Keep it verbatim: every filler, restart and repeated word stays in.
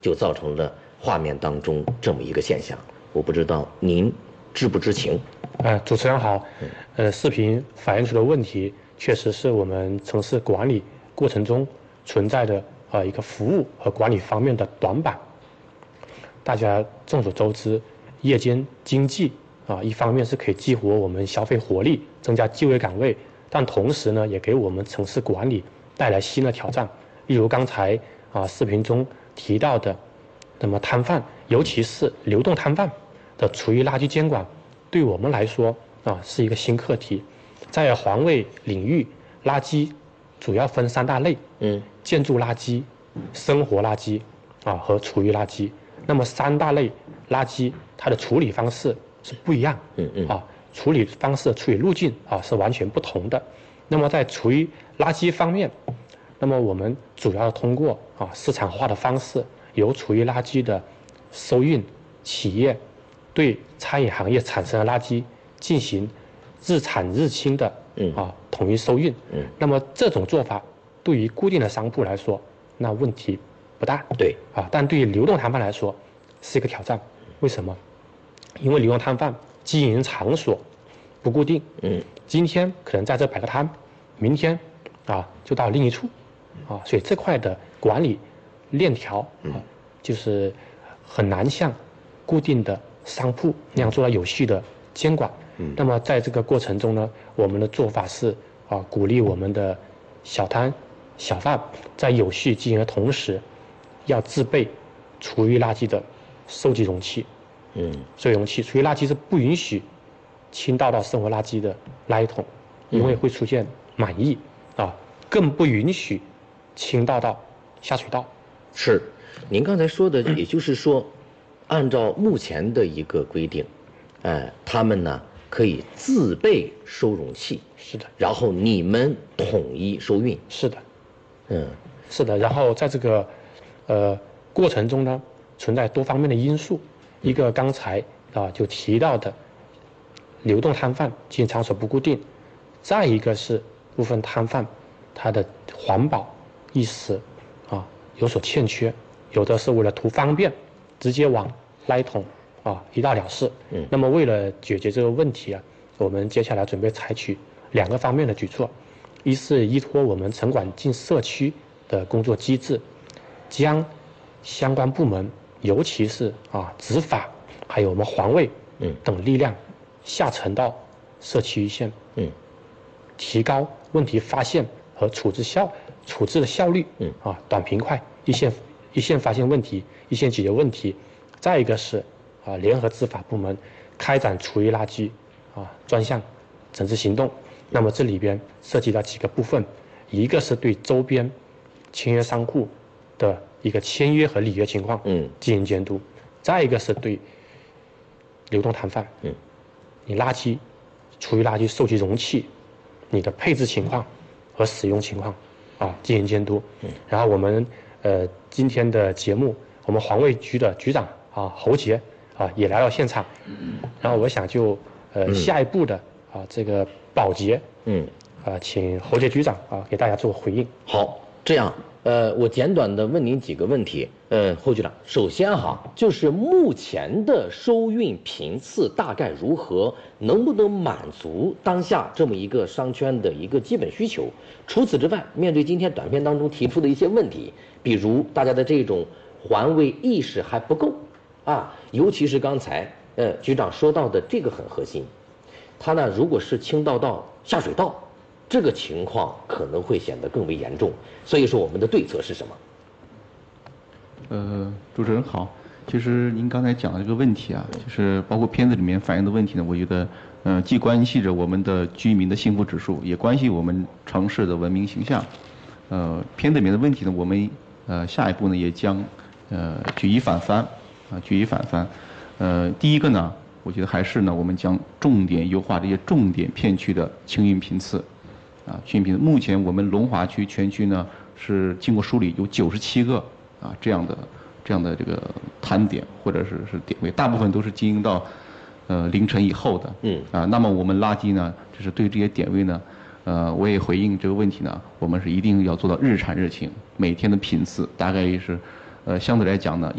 就造成了画面当中这么一个现象。我不知道您知不知情？ 呃，主持人好，呃，视频反映出的问题确实是我们城市管理过程中存在的呃一个服务和管理方面的短板。大家众所周知，夜间经济啊，一方面是可以激活我们消费活力，增加就业岗位，但同时呢，也给我们城市管理带来新的挑战。例如刚才啊视频中提到的，那么摊贩，尤其是流动摊贩的厨余垃圾监管，对我们来说啊是一个新课题。在环卫领域，垃圾主要分三大类，嗯，建筑垃圾、生活垃圾啊和厨余垃圾。那么三大类垃圾，它的处理方式是不一样，嗯嗯啊，处理方式、处理路径啊是完全不同的。那么在厨余垃圾方面，那么我们主要通过啊市场化的方式，由厨余垃圾的收运企业对餐饮行业产生的垃圾进行日产日清的啊统一收运。嗯，那么这种做法对于固定的商铺来说，那问题不大。 对啊，但对于流动摊贩来说是一个挑战。为什么？因为流动摊贩经营场所不固定，嗯，今天可能在这摆个摊，明天啊就到另一处，啊，所以这块的管理链条啊，就是很难像固定的商铺那样做到有序的监管。嗯，那么在这个过程中呢，我们的做法是啊，鼓励我们的小摊小贩在有序经营的同时，要自备厨余垃圾的收集容器。嗯，收集容器，厨余垃圾是不允许倾倒到生活垃圾的垃圾桶，因为会出现满溢啊，更不允许倾倒到下水道。 是，您刚才说的，也就是说，按照目前的一个规定，呃，他们呢可以自备收容器， 是的， 然后你们统一收运。 是的， 嗯， 是的。然后在这个呃过程中呢，存在多方面的因素。一个刚才啊就提到的流动摊贩经营场所不固定，再一个是部分摊贩他的环保意识啊有所欠缺，有的是为了图方便，直接往垃圾桶啊一倒了事。嗯，那么为了解决这个问题啊，我们接下来准备采取两个方面的举措，一是依托我们城管进社区的工作机制，将相关部门，尤其是啊执法，还有我们环卫嗯等力量下沉到社区一线，嗯，提高问题发现和处置效处置的效率，嗯啊短平快，一线一线发现问题，一线解决问题。再一个是啊联合执法部门开展厨余垃圾啊专项整治行动。那么这里边涉及到几个部分，一个是对周边签约商户的一个签约和履约情况，嗯，进行监督；再一个是对流动摊贩，嗯，你垃圾、厨余垃圾收集容器，你的配置情况和使用情况，啊，进行监督。嗯，然后我们呃今天的节目，我们环卫局的局长啊侯杰啊也来到现场，嗯，然后我想就呃、嗯、下一步的啊这个保洁，嗯，啊请侯杰局长啊给大家做回应。 好，这样。呃，我简短的问您几个问题。呃，侯局长，首先哈，就是目前的收运频次大概如何，能不能满足当下这么一个商圈的一个基本需求？除此之外，面对今天短片当中提出的一些问题，比如大家的这种环卫意识还不够啊，尤其是刚才呃局长说到的这个很核心，他呢如果是倾倒到下水道，这个情况可能会显得更为严重，所以说我们的对策是什么？ 呃，主持人好，其实您刚才讲的这个问题啊，就是包括片子里面反映的问题呢，我觉得，呃，既关系着我们的居民的幸福指数，也关系我们城市的文明形象。呃，片子里面的问题呢，我们呃下一步呢也将呃举一反三，啊举一反三。呃，第一个呢，我觉得还是呢，我们将重点优化这些重点片区的清运频次。啊，清运频次，目前我们龙华区全区呢是经过梳理有九十七个啊这样的这样的这个摊点或者是是点位，大部分都是经营到呃凌晨以后的。嗯。啊，那么我们垃圾呢，就是对这些点位呢，呃，我也回应这个问题呢，我们是一定要做到日产日清，每天的频次大概是，呃，相对来讲呢。